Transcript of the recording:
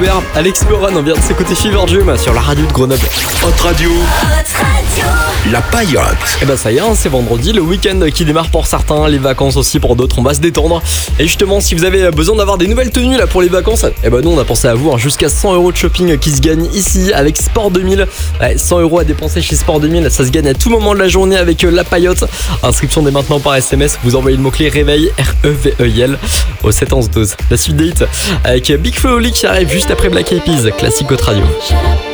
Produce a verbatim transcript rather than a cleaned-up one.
Gobert, Alex Moran, on vient de s'écouter Fever Dream sur la radio de Grenoble. Hot Radio, la paillote. Et bah ça y est, hein, c'est vendredi, le week-end qui démarre pour certains, les vacances aussi pour d'autres, on va se détendre. Et justement, si vous avez besoin d'avoir des nouvelles tenues là pour les vacances, et bah nous on a pensé à vous, hein, jusqu'à cent euros de shopping qui se gagne ici avec Sport deux mille. Ouais, cent euros à dépenser chez Sport deux mille, ça se gagne à tout moment de la journée avec la paillote. Inscription dès maintenant par S M S, vous envoyez le mot-clé réveil R E V E I L au sept onze douze. La suite des hits avec Big Flo et Oli qui arrive juste après Black Eyed Peas, classique Hot Radio.